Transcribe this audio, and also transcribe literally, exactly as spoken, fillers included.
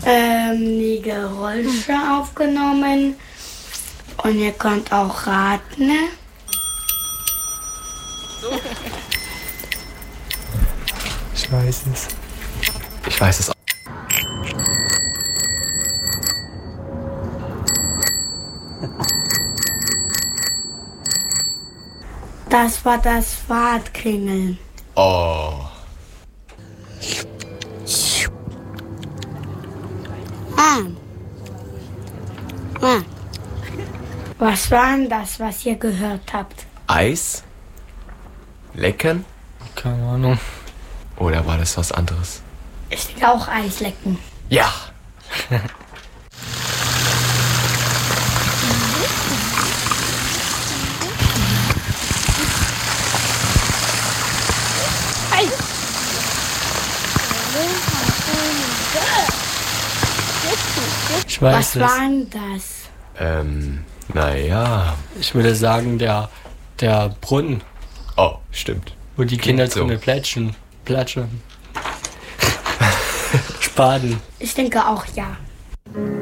Ähm, die Geräusche aufgenommen. Und ihr könnt auch raten. Ne? Ich weiß es. Ich weiß es auch. Das war das Fahrradklingeln. Oh. Ah. Ah. Was war denn das, was ihr gehört habt? Eis? Lecken? Keine Ahnung. Oder war das was anderes? Ich will auch Eis lecken. Ja. Ich weiß Was es. war denn das? Ähm, naja. Ich würde sagen, der, der Brunnen, Oh, stimmt. wo die Kinder So. drin plätschen. Platschen. Spaden. Ich denke auch ja.